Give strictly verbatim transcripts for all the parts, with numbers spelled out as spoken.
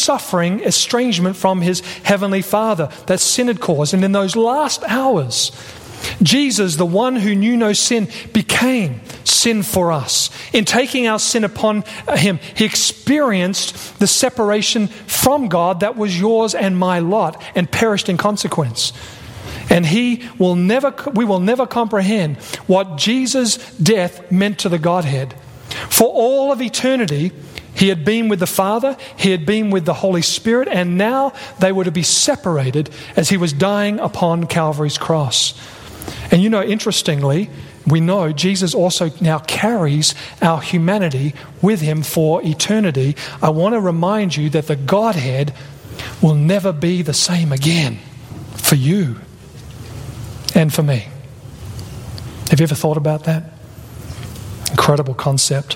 suffering estrangement from his heavenly Father that sin had caused. And in those last hours, Jesus, the one who knew no sin, became sin for us. In taking our sin upon him, he experienced the separation from God that was yours and my lot, and perished in consequence. And he will never, we will never comprehend what Jesus' death meant to the Godhead. For all of eternity, he had been with the Father, he had been with the Holy Spirit, and now they were to be separated as he was dying upon Calvary's cross. And you know, interestingly, we know Jesus also now carries our humanity with him for eternity. I want to remind you that the Godhead will never be the same again for you and for me. Have you ever thought about that? Incredible concept.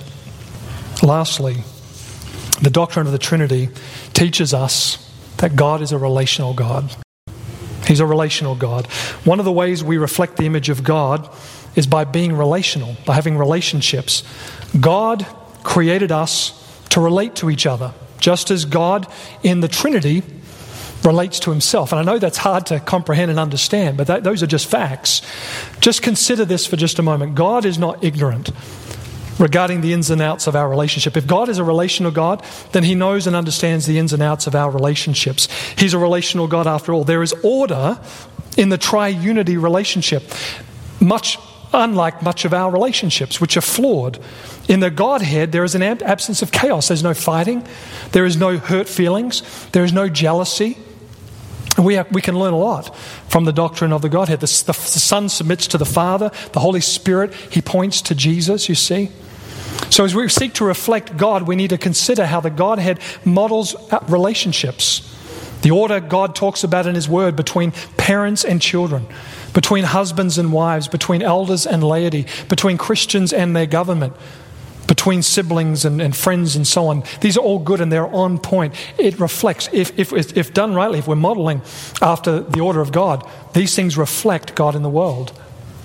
Lastly, the doctrine of the Trinity teaches us that God is a relational God. He's a relational God. One of the ways we reflect the image of God is by being relational, by having relationships. God created us to relate to each other, just as God in the Trinity relates to himself. And I know that's hard to comprehend and understand, but that, those are just facts. Just consider this for just a moment. God is not ignorant regarding the ins and outs of our relationship. If God is a relational God, then he knows and understands the ins and outs of our relationships. He's a relational God after all. There is order in the triunity relationship, much unlike much of our relationships, which are flawed. In the Godhead, there is an ab- absence of chaos. There's no fighting. There is no hurt feelings. There is no jealousy. We have, we can learn a lot from the doctrine of the Godhead. The, the, the Son submits to the Father. The Holy Spirit, he points to Jesus, you see. So as we seek to reflect God, we need to consider how the Godhead models relationships. The order God talks about in his word between parents and children, between husbands and wives, between elders and laity, between Christians and their government, between siblings and, and friends and so on. These are all good and they're on point. It reflects, if, if, if done rightly, if we're modeling after the order of God, these things reflect God in the world.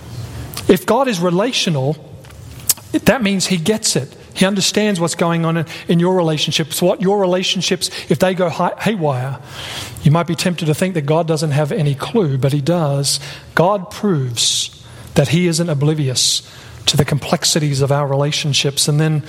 If God is relational, that means he gets it. He understands what's going on in, in your relationships, what your relationships, if they go hay- haywire. You might be tempted to think that God doesn't have any clue, but he does. God proves that he isn't oblivious to the complexities of our relationships. And then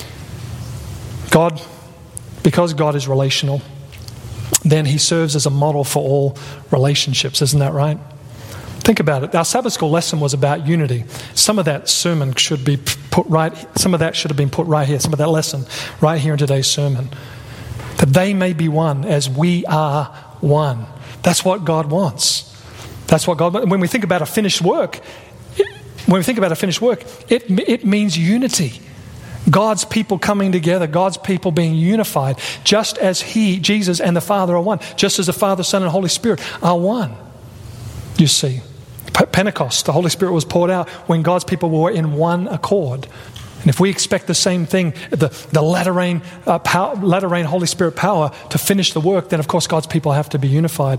God, because God is relational, then he serves as a model for all relationships. Isn't that right? Think about it. Our Sabbath school lesson was about unity. Some of that sermon should be put right, some of that should have been put right here, some of that lesson right here in today's sermon. That they may be one as we are one. That's what God wants. That's what God wants. When we think about a finished work, when we think about a finished work, it, it means unity. God's people coming together, God's people being unified, just as he, Jesus, and the Father are one, just as the Father, Son, and Holy Spirit are one. You see, Pentecost, the Holy Spirit was poured out when God's people were in one accord. And if we expect the same thing, the, the latter rain, uh, power, latter rain Holy Spirit power to finish the work, then of course God's people have to be unified.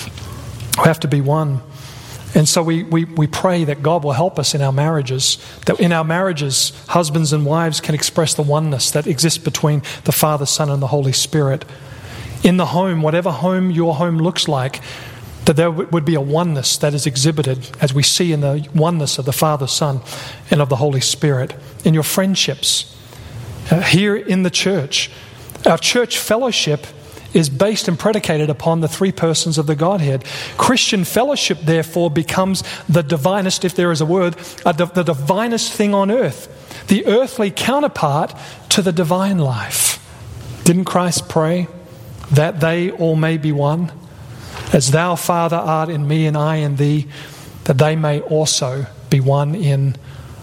We have to be one. And so we, we, we pray that God will help us in our marriages, that in our marriages, husbands and wives can express the oneness that exists between the Father, Son, and the Holy Spirit. In the home, whatever home your home looks like, that there would be a oneness that is exhibited as we see in the oneness of the Father, Son, and of the Holy Spirit. In your friendships, uh, here in the church, our church fellowship is based and predicated upon the three persons of the Godhead. Christian fellowship, therefore, becomes the divinest, if there is a word, uh, the, the divinest thing on earth, the earthly counterpart to the divine life. Didn't Christ pray that they all may be one? As thou, Father, art in me and I in thee, that they may also be one in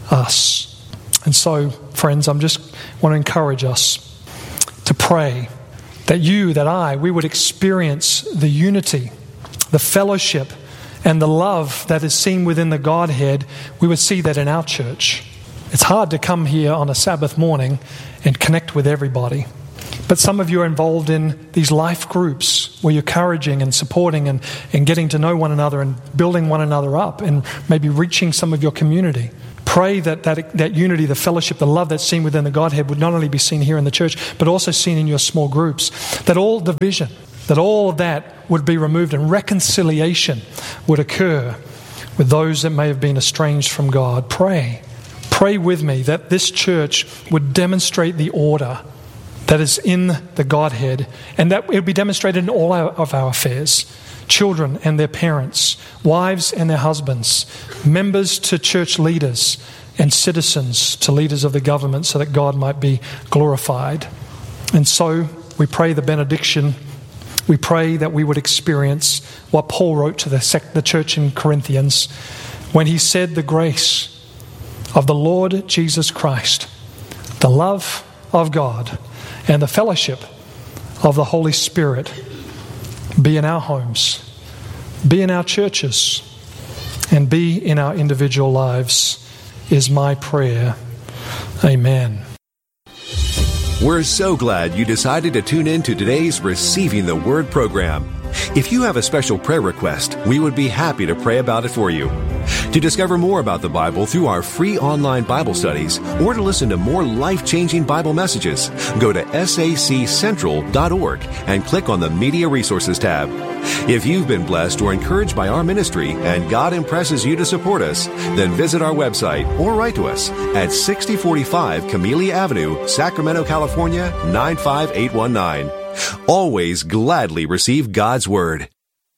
us. And so, friends, I'm just want to encourage us to pray that you, that I, we would experience the unity, the fellowship, and the love that is seen within the Godhead. We would see that in our church. It's hard to come here on a Sabbath morning and connect with everybody. But some of you are involved in these life groups where you're encouraging and supporting and, and getting to know one another and building one another up and maybe reaching some of your community. Pray that, that that unity, the fellowship, the love that's seen within the Godhead would not only be seen here in the church, but also seen in your small groups. That all division, that all of that would be removed and reconciliation would occur with those that may have been estranged from God. Pray. Pray with me that this church would demonstrate the order that is in the Godhead, and that it would be demonstrated in all our, of our affairs. Children and their parents, wives and their husbands, members to church leaders, and citizens to leaders of the government, so that God might be glorified. And so we pray the benediction. We pray that we would experience what Paul wrote to the, sec- the church in Corinthians when he said, the grace of the Lord Jesus Christ, the love of God, and the fellowship of the Holy Spirit be in our homes, be in our churches, and be in our individual lives, is my prayer. Amen. We're so glad you decided to tune in to today's Receiving the Word program. If you have a special prayer request, we would be happy to pray about it for you. To discover more about the Bible through our free online Bible studies, or to listen to more life-changing Bible messages, go to S A C central dot org and click on the Media Resources tab. If you've been blessed or encouraged by our ministry and God impresses you to support us, then visit our website or write to us at sixty forty-five Camellia Avenue, Sacramento, California, nine five eight one nine. Always gladly receive God's Word.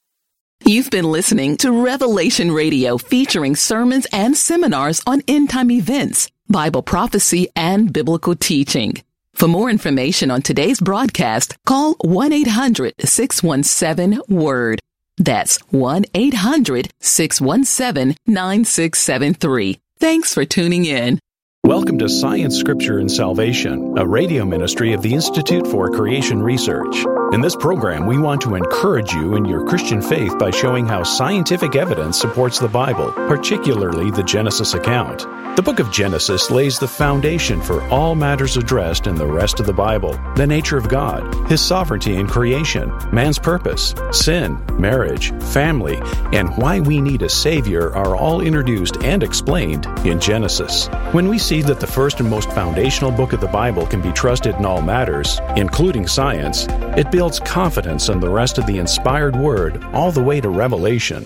You've been listening to Revelation Radio, featuring sermons and seminars on end-time events, Bible prophecy, and biblical teaching. For more information on today's broadcast, call one eight hundred six one seven WORD. That's one eight hundred six one seven nine six seven three. Thanks for tuning in. Welcome to Science, Scripture, and Salvation, a radio ministry of the Institute for Creation Research. In this program, we want to encourage you in your Christian faith by showing how scientific evidence supports the Bible, particularly the Genesis account. The book of Genesis lays the foundation for all matters addressed in the rest of the Bible: the nature of God, His sovereignty in creation, man's purpose, sin, marriage, family, and why we need a Savior are all introduced and explained in Genesis. When we see that the first and most foundational book of the Bible can be trusted in all matters, including science, it builds confidence in the rest of the inspired Word all the way to Revelation.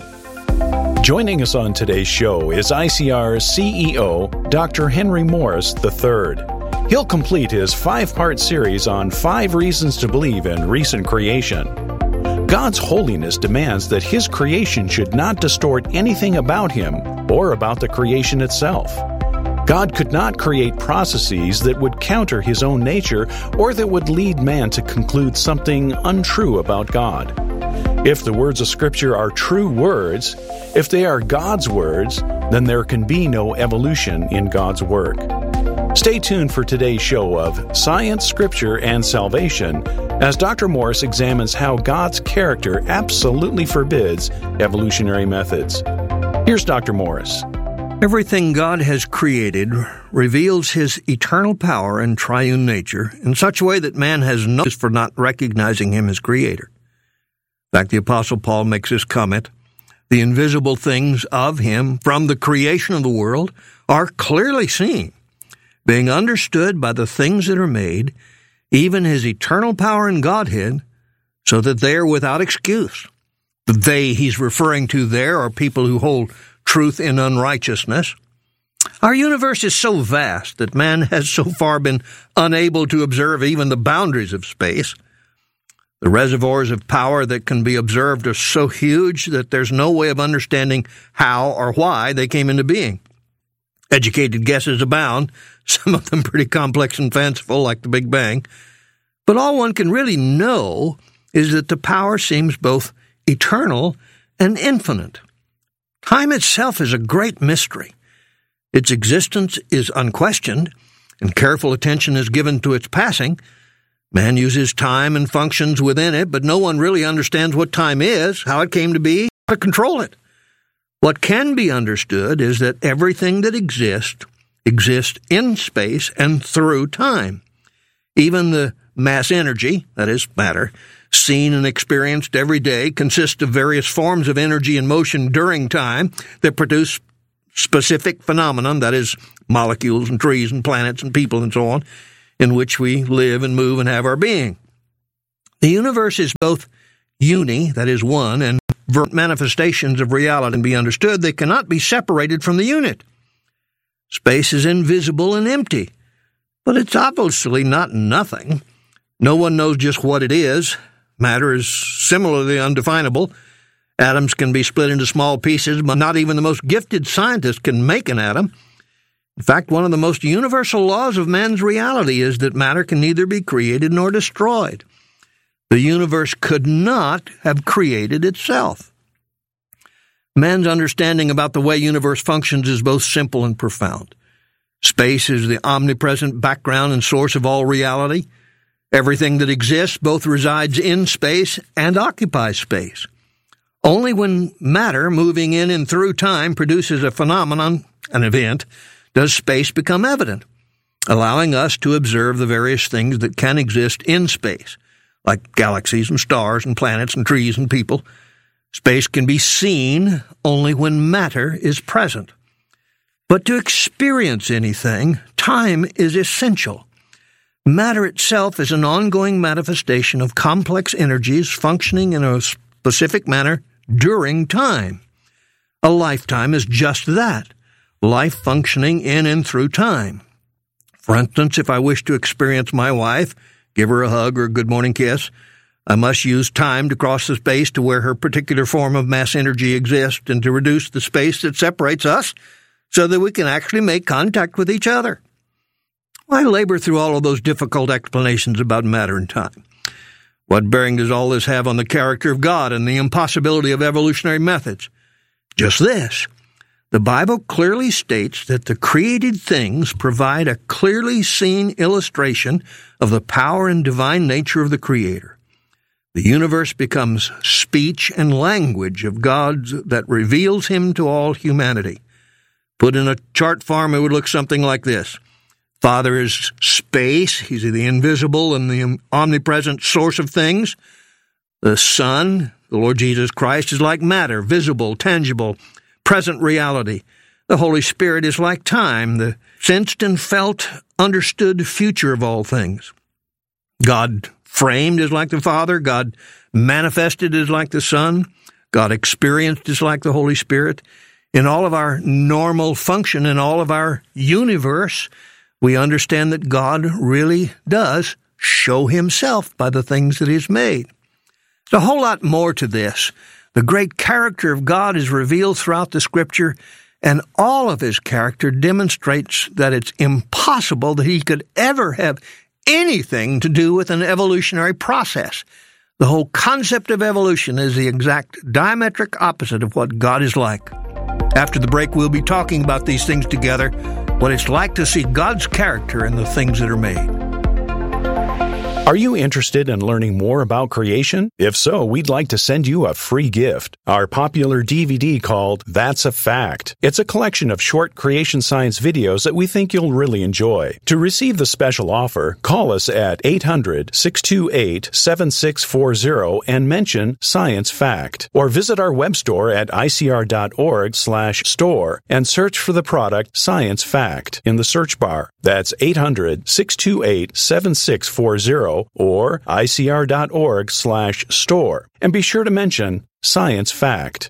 Joining us on today's show is I C R's C E O, Doctor Henry Morris the third. He'll complete his five-part series on five reasons to believe in recent creation. God's holiness demands that His creation should not distort anything about Him or about the creation itself. God could not create processes that would counter His own nature or that would lead man to conclude something untrue about God. If the words of Scripture are true words, if they are God's words, then there can be no evolution in God's work. Stay tuned for today's show of Science, Scripture, and Salvation as Doctor Morris examines how God's character absolutely forbids evolutionary methods. Here's Doctor Morris. Everything God has created reveals His eternal power and triune nature in such a way that man has no excuse for not recognizing Him as Creator. In fact, the Apostle Paul makes this comment: the invisible things of Him from the creation of the world are clearly seen, being understood by the things that are made, even His eternal power and Godhead, so that they are without excuse. The they he's referring to there are people who hold truth in unrighteousness. Our universe is so vast that man has so far been unable to observe even the boundaries of space. The reservoirs of power that can be observed are so huge that there's no way of understanding how or why they came into being. Educated guesses abound, some of them pretty complex and fanciful, like the Big Bang. But all one can really know is that the power seems both eternal and infinite. Time itself is a great mystery. Its existence is unquestioned, and careful attention is given to its passing. Man uses time and functions within it, but no one really understands what time is, how it came to be, how to control it. What can be understood is that everything that exists, exists in space and through time. Even the mass energy, that is, matter, seen and experienced every day consists of various forms of energy and motion during time that produce specific phenomenon, that is, molecules and trees and planets and people and so on, in which we live and move and have our being. The universe is both uni, that is one, and manifestations of reality can be understood. They cannot be separated from the unit. Space is invisible and empty, but it's obviously not nothing. No one knows just what it is. Matter is similarly undefinable. Atoms can be split into small pieces, but not even the most gifted scientist can make an atom. In fact, one of the most universal laws of man's reality is that matter can neither be created nor destroyed. The universe could not have created itself. Man's understanding about the way the universe functions is both simple and profound. Space is the omnipresent background and source of all reality. Everything that exists both resides in space and occupies space. Only when matter moving in and through time produces a phenomenon, an event, does space become evident, allowing us to observe the various things that can exist in space, like galaxies and stars and planets and trees and people. Space can be seen only when matter is present. But to experience anything, time is essential. Matter itself is an ongoing manifestation of complex energies functioning in a specific manner during time. A lifetime is just that, life functioning in and through time. For instance, if I wish to experience my wife, give her a hug or a good morning kiss, I must use time to cross the space to where her particular form of mass energy exists and to reduce the space that separates us so that we can actually make contact with each other. Why labor through all of those difficult explanations about matter and time? What bearing does all this have on the character of God and the impossibility of evolutionary methods? Just this. The Bible clearly states that the created things provide a clearly seen illustration of the power and divine nature of the Creator. The universe becomes speech and language of God that reveals Him to all humanity. Put in a chart form, it would look something like this. Father is space. He's the invisible and the omnipresent source of things. The Son, the Lord Jesus Christ, is like matter, visible, tangible, present reality. The Holy Spirit is like time, the sensed and felt, understood future of all things. God framed is like the Father. God manifested is like the Son. God experienced is like the Holy Spirit. In all of our normal function, in all of our universe, we understand that God really does show Himself by the things that He's made. There's a whole lot more to this. The great character of God is revealed throughout the Scripture, and all of His character demonstrates that it's impossible that He could ever have anything to do with an evolutionary process. The whole concept of evolution is the exact diametric opposite of what God is like. After the break, we'll be talking about these things together, what it's like to see God's character in the things that are made. Are you interested in learning more about creation? If so, we'd like to send you a free gift, our popular D V D called That's a Fact. It's a collection of short creation science videos that we think you'll really enjoy. To receive the special offer, call us at eight hundred, six two eight, seven six four zero and mention Science Fact. Or visit our web store at icr.org slash store and search for the product Science Fact in the search bar. That's eight hundred, six two eight, seven six four zero or icr.org slash store. And be sure to mention Science Fact.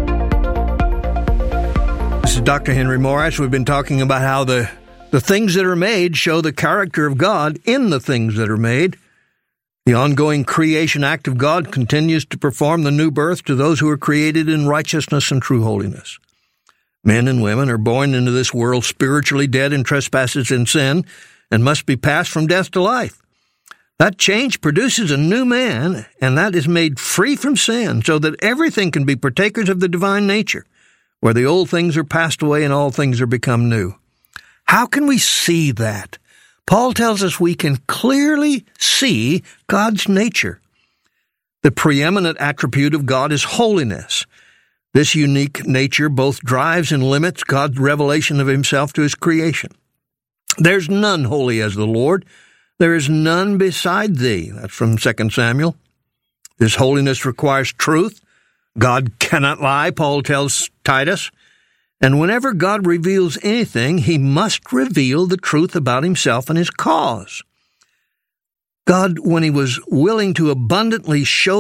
This is Doctor Henry Morris. We've been talking about how the, the things that are made show the character of God in the things that are made. The ongoing creation act of God continues to perform the new birth to those who are created in righteousness and true holiness. Men and women are born into this world spiritually dead in trespasses and sin and must be passed from death to life. That change produces a new man, and that is made free from sin, so that everything can be partakers of the divine nature, where the old things are passed away and all things are become new. How can we see that? Paul tells us we can clearly see God's nature. The preeminent attribute of God is holiness. This unique nature both drives and limits God's revelation of Himself to His creation. There's none holy as the Lord. There is none beside thee. That's from Second Samuel. This holiness requires truth. God cannot lie, Paul tells Titus. And whenever God reveals anything, he must reveal the truth about himself and his cause. God, when he was willing to abundantly show